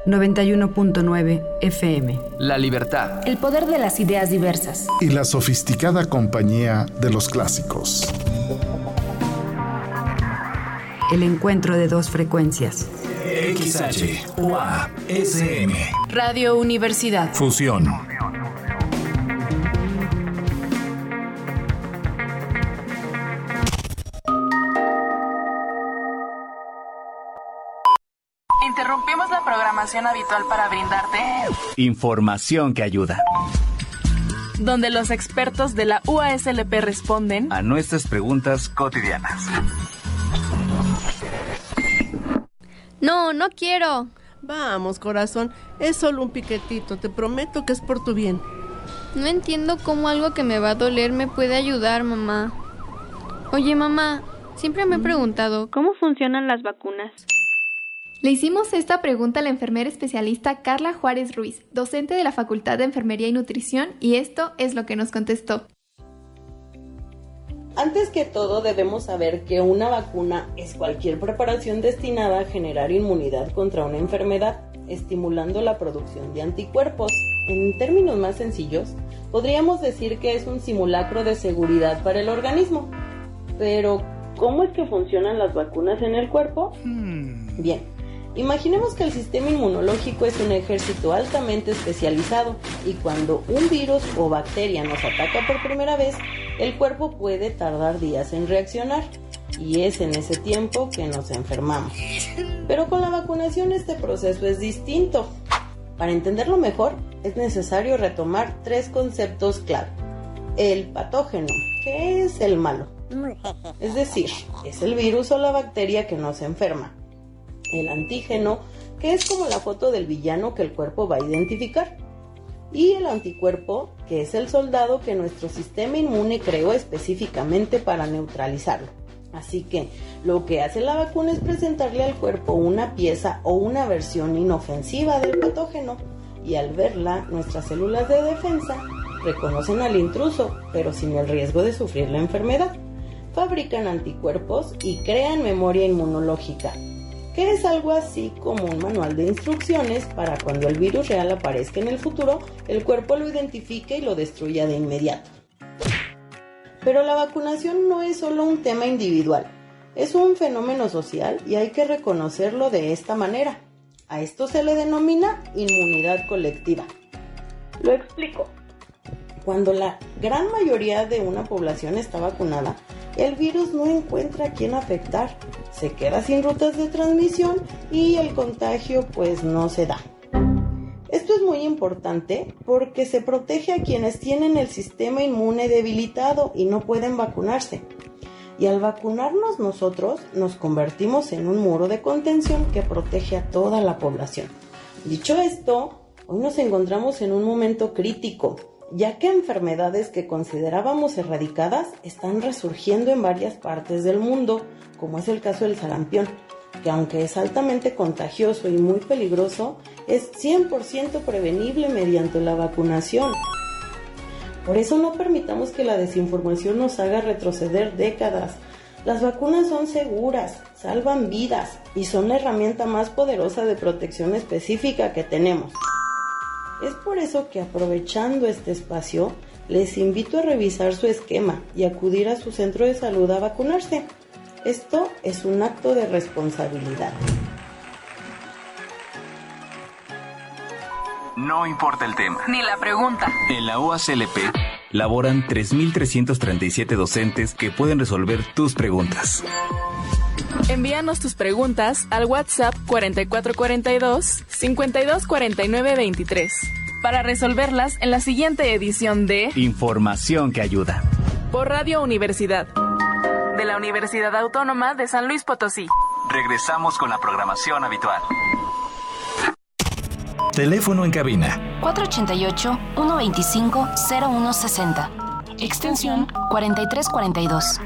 91.9 FM. La libertad. El poder de las ideas diversas. Y la sofisticada compañía de los clásicos. El encuentro de dos frecuencias. XH-UA-SM. Radio Universidad. Fusión. Interrumpimos la programación habitual para brindarte información que ayuda, donde los expertos de la UASLP responden a nuestras preguntas cotidianas. No quiero. Vamos, corazón, es solo un piquetito, te prometo que es por tu bien. No entiendo cómo algo que me va a doler me puede ayudar, mamá. Oye, mamá, siempre me he preguntado, ¿cómo funcionan las vacunas? Le hicimos esta pregunta a la enfermera especialista Carla Juárez Ruiz, docente de la Facultad de Enfermería y Nutrición, y esto es lo que nos contestó. Antes que todo, debemos saber que una vacuna es cualquier preparación destinada a generar inmunidad contra una enfermedad, estimulando la producción de anticuerpos. En términos más sencillos, podríamos decir que es un simulacro de seguridad para el organismo. Pero, ¿cómo es que funcionan las vacunas en el cuerpo? Bien. Imaginemos que el sistema inmunológico es un ejército altamente especializado y cuando un virus o bacteria nos ataca por primera vez, el cuerpo puede tardar días en reaccionar y es en ese tiempo que nos enfermamos. Pero con la vacunación este proceso es distinto. Para entenderlo mejor, es necesario retomar tres conceptos clave. El patógeno, que es el malo, es decir, es el virus o la bacteria que nos enferma. El antígeno, que es como la foto del villano que el cuerpo va a identificar. Y el anticuerpo, que es el soldado que nuestro sistema inmune creó específicamente para neutralizarlo. Así que lo que hace la vacuna es presentarle al cuerpo una pieza o una versión inofensiva del patógeno. Y al verla, nuestras células de defensa reconocen al intruso, pero sin el riesgo de sufrir la enfermedad. Fabrican anticuerpos y crean memoria inmunológica, que es algo así como un manual de instrucciones para cuando el virus real aparezca en el futuro, el cuerpo lo identifique y lo destruya de inmediato. Pero la vacunación no es solo un tema individual, es un fenómeno social y hay que reconocerlo de esta manera. A esto se le denomina inmunidad colectiva. Lo explico. Cuando la gran mayoría de una población está vacunada, el virus no encuentra a quién afectar, se queda sin rutas de transmisión y el contagio pues no se da. Esto es muy importante porque se protege a quienes tienen el sistema inmune debilitado y no pueden vacunarse. Y al vacunarnos nosotros nos convertimos en un muro de contención que protege a toda la población. Dicho esto, hoy nos encontramos en un momento crítico, ya que enfermedades que considerábamos erradicadas están resurgiendo en varias partes del mundo, como es el caso del sarampión, que aunque es altamente contagioso y muy peligroso, es 100% prevenible mediante la vacunación. Por eso no permitamos que la desinformación nos haga retroceder décadas. Las vacunas son seguras, salvan vidas y son la herramienta más poderosa de protección específica que tenemos. Es por eso que aprovechando este espacio, les invito a revisar su esquema y acudir a su centro de salud a vacunarse. Esto es un acto de responsabilidad. No importa el tema, ni la pregunta. En la UASLP laboran 3.337 docentes que pueden resolver tus preguntas. Envíanos tus preguntas al WhatsApp 4442-524923 para resolverlas en la siguiente edición de Información que ayuda. Por Radio Universidad, de la Universidad Autónoma de San Luis Potosí. Regresamos con la programación habitual. Teléfono en cabina 488-125-0160. Extensión 4342.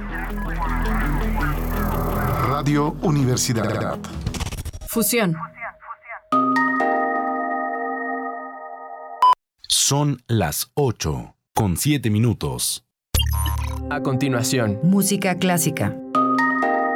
Radio Universidad. Fusión. Son las 8:07. A continuación, música clásica.